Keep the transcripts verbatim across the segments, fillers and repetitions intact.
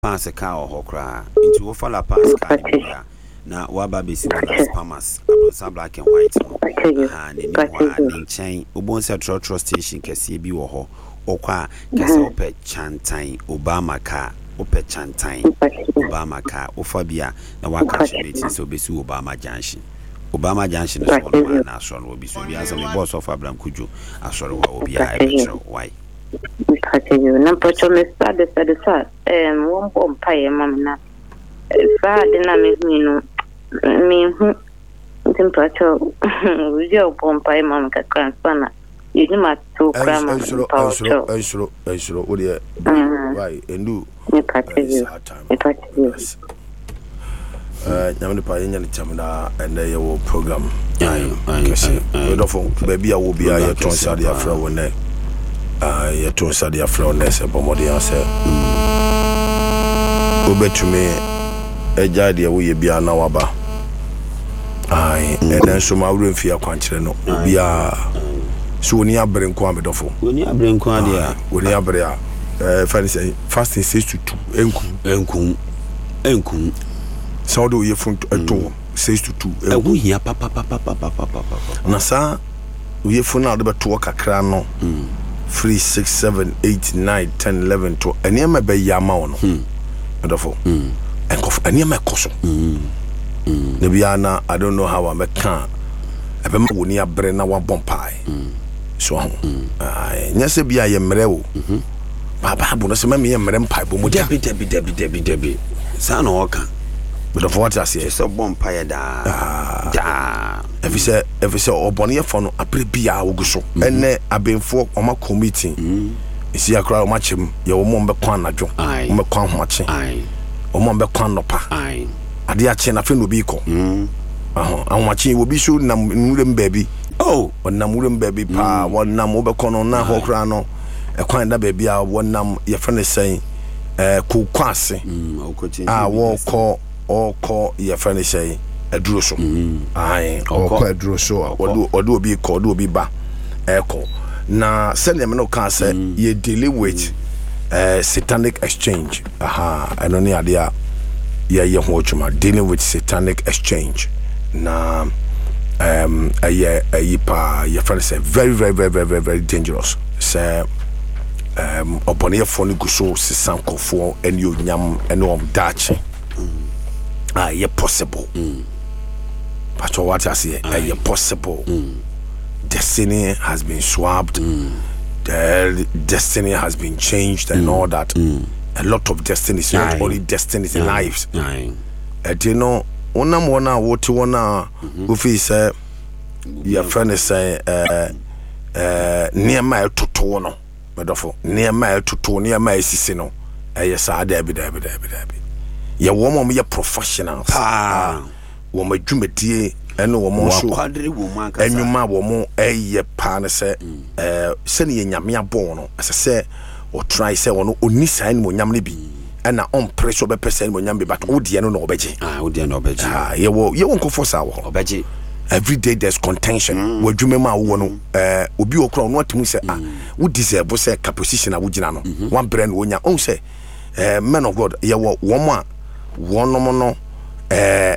pass a car or hokra into a follow pass car. Now, Waba Bisi Palmas, Abrosa black and white, and in chain, Obonsa Trotro Station, Cassie B. Woho, Oka, Casope Chantine, Obama car, Ope Chantine, Obama car, Ophobia, the Wakashi meeting, so Besu Obama Junction. Obama Junction is one national will be so be as a boss of Abraham Kuju, as sort of will be a better. Why? You number two, Miss Father said the fat, and one bomb pie, Mamma. Father, I mean, me, temperature, with your bomb pie, Mamma, grandson. You do not two grammar. I should, I should, I should, what do you right and do? You practice you. You practice you. Uh, I'm the pioneer Tamina and your program. I, I, baby, I will be a ton Sadia Fro one day. Uh, your ton Sadia Fro Ness and Bomodi answer. Go back to me a jadia will be an hour. Aye, and then so my room for your country. No, be a so near bring Kwame Dofo. When you bring Quadia, when you bring uh, fancy fasting six to two. Enkum, enkum, enkum. So do you from a two six to two? A woo here, papa, papa, papa, papa. Nasa, we phone out about two o'clock. Three, six, seven, eight, nine, ten, eleven, twelve. And near my bay Yamano. And of and cough, and near my cousin. Nebiana, I don't know how I make can. I remember when you bring our bomb pie. So, I never be a yamreo. Papa, bonus, mammy, and madam pipe, would Debbie, Debbie, Debbie, Debbie, Debbie. Son or can. But of what I say, so bomb pie da. Da. If you say, if you say, or Bonnie phone, a pretty be our gusso. And I've been for on my committee. You see a crowd match him, your mumba quana jo. I, Macquan matching. I, or mumba quanopa. I, a dear chin, a friend will be called. Uh, I'm watching will be soon, Namurim baby. Oh, one Namurim baby pa, one Namoba cono na hokrano, a quina baby, one nam, your friend is saying, uh, Kukwasi. Ah, walk call. Or call your friend say a drusso. Aye, or call a drusso, or do or do be called, do be ba echo. Now, send them no cancer, ye dealing with uh, satanic exchange. Aha, I don't know idea. Yeah, you watch my dealing with satanic exchange. Now, um, a year, a year, your friend say very, very, very, very, very, very dangerous. Say, um, upon your phone, go so, Sanko for, and you yam and um, Dachi. Ah, yeah, possible. Mm. But what I say, ah, yeah, possible. Mm. Destiny has been swapped. Mm. The destiny has been changed and mm. all that. Mm. A lot of destinies, not only destinies in lives. And you know, one am one what you wanna, if he say, your friend is say, uh, uh, near my tutono, Medofo, near my tuto, near my sissino. Yes, I debi, debi, debi, debi. Ya woman me professionals ah wo ma dwumadie ene wo mo so enwuma wo mo eye pa ne se eh se ne nyame abon no asese o try se wo no oni san mo nyam ne bi ena on pressure be person mo nyam bi but wo de no no obeje ah wo de no obeje ah ye wo ye won ko force wo obeje every day there's contention wo dwuma ma wo no eh obi okura no atemu se ah wo deserve se capposition a wo gina no one brand wo nya on se eh men of God ye wo wo mo one no eh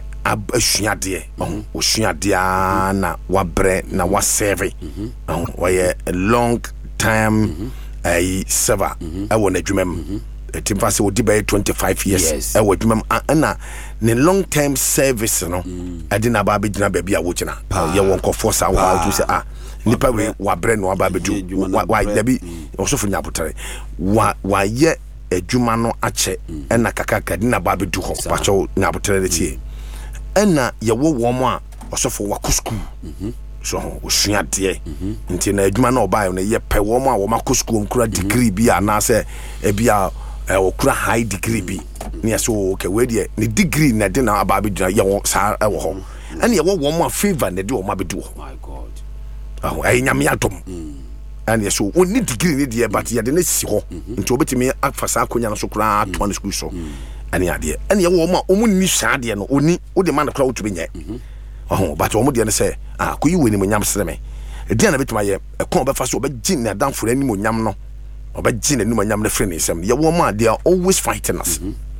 asuade oh osuade na wabre na waseve oh why a long time eh server I want adwumam etim fa se odi by twenty-five years e wadwumam na ne long term service no ade na ba begina ba bia wo gina ye won ko force how to say ah nipa we wabre no ba bedu why dabi osofo nyabotere wa wa ye adwuma no ache ena kakaka di na ba bedu ho pacho na botere tie ena ye wo wo mo a osofo wakosku so osua de nti na adwuma na oba na ye pe wo mo a wo makosku nkura degree bi ana se e bia okura high degree bi ne so okay we de ne degree na de na aba bedu ye wo sa e wo ho ena ye wo wo mo a favor na de wo ma bedu ho my god ah ai nyame adom and yes, so we need degree need here, but you didn't see ho. Into obetimi afasa akonya no so kura to an school so. And ya de. And ya wo ma omu ni sha de no oni wo de man kura wo tumi nye. Oh, but omu de no say ah ko yi we ni mo nyam sere me. E de na betuma ye e kon obefa so obegin na dan foro ani mo nyam no. Obegin na ni mo nyam na frɛ ne nsɛm. Ya wo ma they are always fighting us.